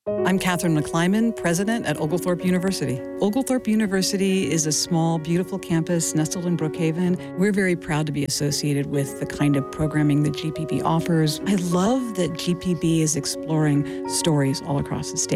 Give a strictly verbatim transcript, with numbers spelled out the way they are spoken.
I'm Catherine McClyman, president at Oglethorpe University. Oglethorpe University is a small, beautiful campus nestled in Brookhaven. We're very proud to be associated with the kind of programming that G P B offers. I love that G P B is exploring stories all across the state.